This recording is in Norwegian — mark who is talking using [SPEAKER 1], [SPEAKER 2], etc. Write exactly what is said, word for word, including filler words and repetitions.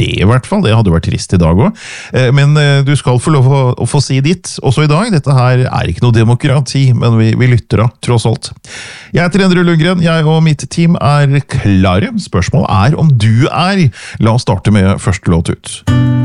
[SPEAKER 1] det i hvert fall. Det hadde vært trist i dag også. Men du skal få lov å, å få si ditt, også i dag. Dette her er ikke noe demokrati, men vi, vi lytter da, tross alt. Jeg heter Endre Lundgren, jeg og mitt team er klare. Spørsmålet er om du er. La oss starte med første låt ut.